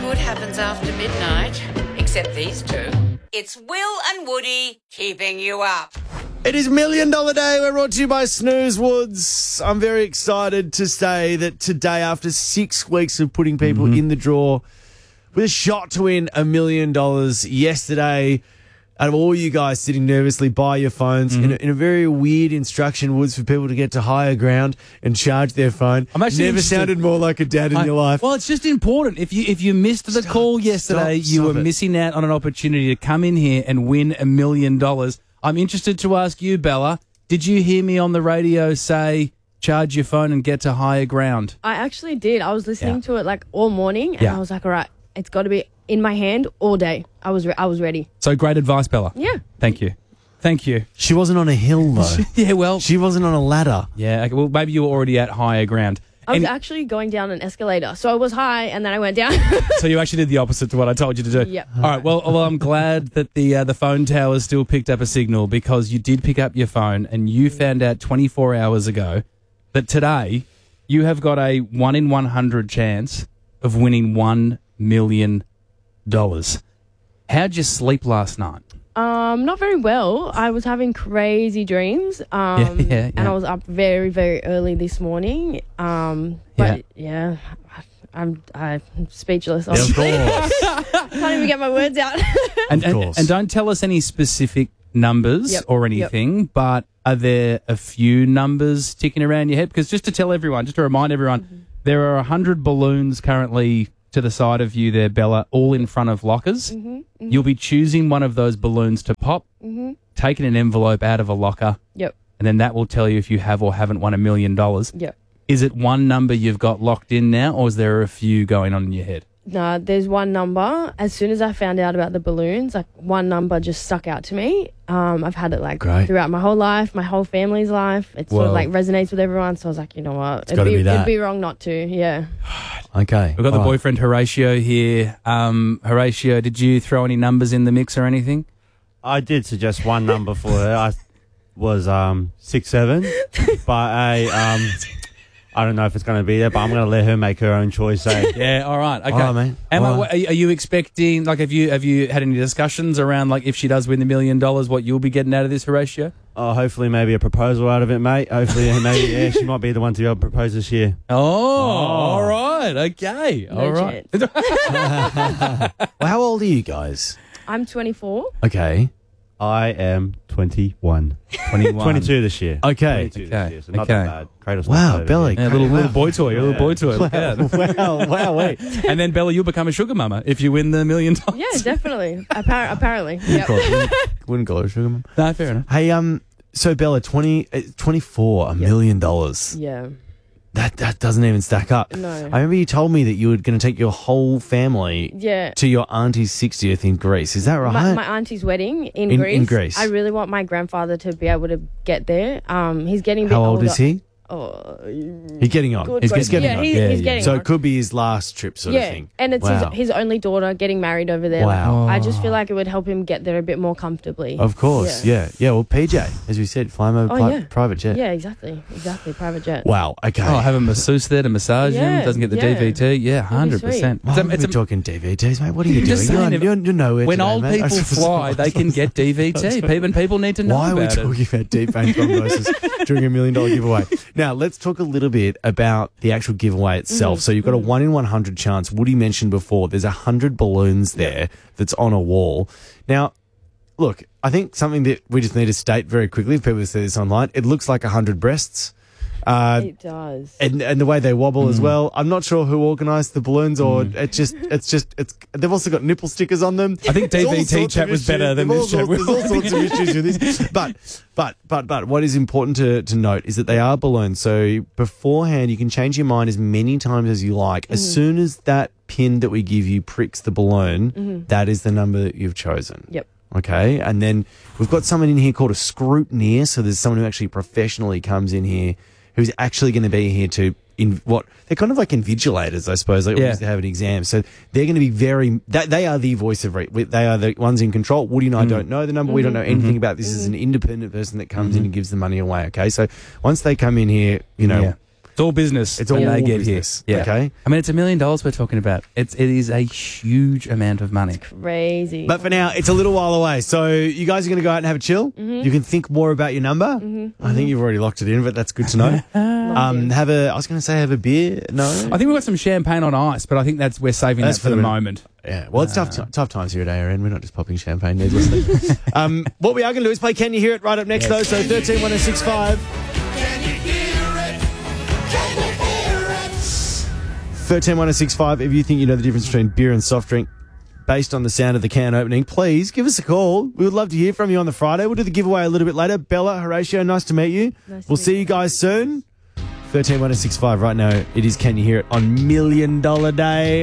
good happens after midnight, except these two. It's Will and Woody keeping you up. It is $1 Million Day. We're brought to you by Snooze Woods. I'm very excited to say that today, after 6 weeks of putting people in the draw with a shot to win $1 million yesterday, out of all you guys sitting nervously by your phones in a very weird instruction, Woods, for people to get to higher ground and charge their phone. I'm actually never sounded more like a dad in your life. Well, it's just important. If you missed the call yesterday, you were missing out on an opportunity to come in here and win $1 million. I'm interested to ask you, Bella, did you hear me on the radio say, charge your phone and get to higher ground? I actually did. I was listening to it like all morning, and I was like, all right, it's got to be in my hand all day. I was ready. So great advice, Bella. Yeah. Thank you. Thank you. She wasn't on a hill, though. Yeah, well. She wasn't on a ladder. Yeah, okay, well, maybe you were already at higher ground. I was actually going down an escalator. So I was high, and then I went down. So you actually did the opposite to what I told you to do. Yep. All right. Well, I'm glad that the phone tower still picked up a signal, because you did pick up your phone and you found out 24 hours ago that today you have got a 1 in 100 chance of winning $1 million. How'd you sleep last night? Not very well. I was having crazy dreams. And I was up very, very early this morning. I'm speechless. Honestly. Of course. Can't even get my words out. And don't tell us any specific numbers or anything, but are there a few numbers ticking around your head? Because just to remind everyone, there are 100 balloons currently to the side of you there, Bella, all in front of lockers. You'll be choosing one of those balloons to pop, taking an envelope out of a locker, and then that will tell you if you have or haven't won $1 million. Is it one number you've got locked in now, or is there a few going on in your head? No, there's one number. As soon as I found out about the balloons, like one number just stuck out to me. I've had it like throughout my whole life, my whole family's life. It sort of like resonates with everyone. So I was like, you know what? It'd be wrong not to. Yeah. Okay. We've got the boyfriend Horatio here. Horatio, did you throw any numbers in the mix or anything? I did suggest one number for her. I was 6'7", but I don't know if it's going to be there, but I'm going to let her make her own choice. Yeah, all right. Okay. All right, mate. Emma, are you expecting, like, have you had any discussions around, like, if she does win $1 million, what you'll be getting out of this, Horatio? Oh, hopefully maybe a proposal out of it, mate. Hopefully, maybe, she might be the one to be able to propose this year. Oh, all right. Okay. All right. Well, how old are you guys? I'm 24. Okay. I am 21. 22 this year. Okay. 22 this year, so not Okay. that bad. Wow, Bella. Yeah, little boy toy. A little boy toy. Look out. Wow, wait. And then, Bella, you'll become a sugar mama if you win the $1 million. Yeah, definitely. Apparently. Yep. Wouldn't call her sugar mum. No, fair enough. Hey, so Bella, 24, $1 million. Yeah. That doesn't even stack up. No. I remember you told me that you were going to take your whole family to your auntie's 60th in Greece. Is that right? My auntie's wedding in Greece. In Greece. I really want my grandfather to be able to get there. He's getting a bit How old older. is he? Oh, He's getting on. Good He's question. getting on. He's getting so on. it could be his last trip sort of thing. And it's his only daughter getting married over there. Wow. I just feel like it would help him get there a bit more comfortably. Of course, yeah. Well, PJ, as we said, fly him over private jet. Yeah, exactly. Private jet. Wow, okay. Oh, have a masseuse there to massage him. Doesn't get the DVT. Yeah, 100%. Why are we talking DVTs, mate? What are you doing? Saying, you're nowhere when today, old mate. people fly, they can get DVT. People need to know Why are we about it. talking about deep vein thrombosis during $1 million giveaway? Now, let's talk a little bit about the actual giveaway itself. So you've got a 1 in 100 chance. Woody mentioned before, there's 100 balloons there that's on a wall. Now, look, I think something that we just need to state very quickly, if people see this online, it looks like 100 breasts. It does. And the way they wobble as well. I'm not sure who organised the balloons, or it's they've also got nipple stickers on them. I think DVT chat was better than this chat. There's all sorts of issues with this. But what is important to note is that they are balloons. So beforehand, you can change your mind as many times as you like. As soon as that pin that we give you pricks the balloon, that is the number that you've chosen. Yep. Okay, and then we've got someone in here called a scrutineer. So there's someone who actually professionally comes in here, who's actually going to be here to they're kind of like invigilators, I suppose. They always have an exam, so they're going to be they are the voice of they are the ones in control. Woody and I don't know the number. We don't know anything about this. This is an independent person that comes in and gives the money away. Okay, so once they come in here, It's all business. It's all when they get business. here. Yeah. Okay. I mean, it's $1 million we're talking about. It is a huge amount of money. Crazy. But for now, it's a little while away. So you guys are going to go out and have a chill. Mm-hmm. You can think more about your number. I think you've already locked it in, but that's good to know. I was going to say have a beer. No. I think we've got some champagne on ice, but I think we're saving that for the moment. Yeah, well, it's tough times here at ARN. We're not just popping champagne, needlessly. What we are going to do is play Can You Hear It right up next, though. So 13 1065. Can you hear it? Can you hear it? 13 1065. If you think you know the difference between beer and soft drink based on the sound of the can opening, please give us a call. We would love to hear from you on the Friday. We'll do the giveaway a little bit later. Bella, Horatio, nice to meet you. We'll see you guys soon. 13 1065 right now. It is Can You Hear It on $1 Million Day.